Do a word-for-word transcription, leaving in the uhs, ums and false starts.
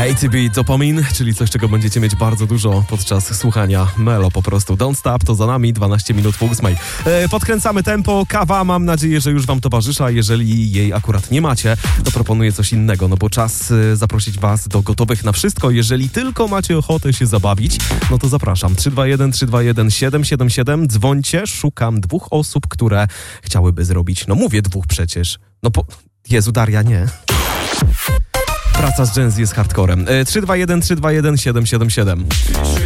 A T B Dopamin, czyli coś, czego będziecie mieć bardzo dużo podczas słuchania Melo po prostu. Don't Stop, to za nami, dwanaście minut po ósmej. E, podkręcamy tempo, kawa, mam nadzieję, że już wam towarzysza. Jeżeli jej akurat nie macie, to proponuję coś innego, no bo czas e, zaprosić was do gotowych na wszystko. Jeżeli tylko macie ochotę się zabawić, no to zapraszam. trzy dwa jeden, trzy dwa jeden, siedem siedem siedem, dzwońcie, szukam dwóch osób, które chciałyby zrobić, no mówię dwóch przecież, no po... Jezu, Daria, nie. Praca z Gen Z jest hardcorem. trzy dwa jeden, trzy dwa jeden, siedem siedem siedem.